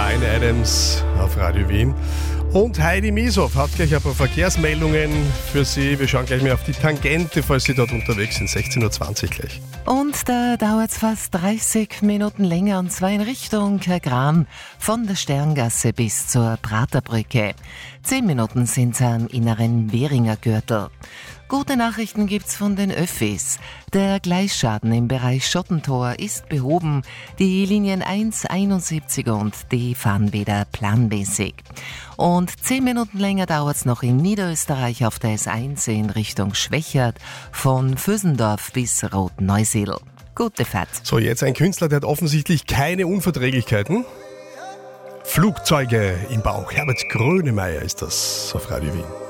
Bryan Adams auf Radio Wien. Und Heidi Mieshoff hat gleich ein paar Verkehrsmeldungen für Sie. Wir schauen gleich mal auf die Tangente, falls Sie dort unterwegs sind. 16.20 Uhr gleich. Und da dauert es fast 30 Minuten länger, und zwar in Richtung Kagran von der Sterngasse bis zur Praterbrücke. 10 Minuten sind es am inneren Währinger Gürtel. Gute Nachrichten gibt's von den Öffis. Der Gleisschaden im Bereich Schottentor ist behoben. Die Linien 1, 71 und D fahren wieder planmäßig. Und 10 Minuten länger dauert's noch in Niederösterreich auf der S1 in Richtung Schwächert von Vösendorf bis Rotneusiedl. Gute Fahrt. So, jetzt ein Künstler, der hat offensichtlich keine Unverträglichkeiten. Flugzeuge im Bauch. Herbert Grönemeyer ist das auf Radio Wien.